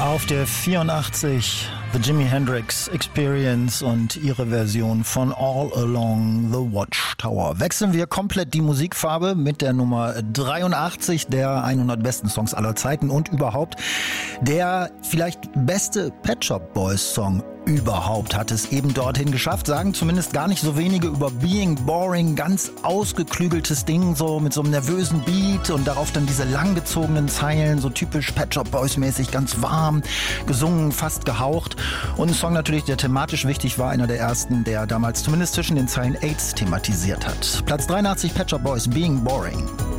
Auf der 84 The Jimi Hendrix Experience und ihre Version von All Along the Watchtower. Wechseln wir komplett die Musikfarbe mit der Nummer 83 der 100 besten Songs aller Zeiten und überhaupt der vielleicht beste Pet Shop Boys Song überhaupt hat es eben dorthin geschafft, sagen zumindest gar nicht so wenige über Being Boring, ganz ausgeklügeltes Ding, so mit so einem nervösen Beat und darauf dann diese langgezogenen Zeilen, so typisch Pet Shop Boys mäßig, ganz warm, gesungen, fast gehaucht und ein Song natürlich, der thematisch wichtig war, einer der ersten, der damals zumindest zwischen den Zeilen AIDS thematisiert hat. Platz 83 Pet Shop Boys, Being Boring.